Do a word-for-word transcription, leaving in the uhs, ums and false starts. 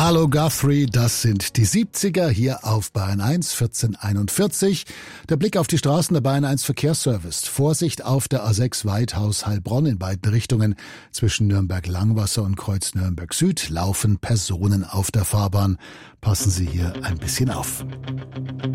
Hallo Guthrie, das sind die siebziger hier auf Bayern eins, vierzehn einundvierzig. Der Blick auf die Straßen der Bayern eins Verkehrsservice. Vorsicht auf der A sechs Weithaus-Heilbronn in beiden Richtungen. Zwischen Nürnberg-Langwasser und Kreuz Nürnberg Süd laufen Personen auf der Fahrbahn. Passen Sie hier ein bisschen auf.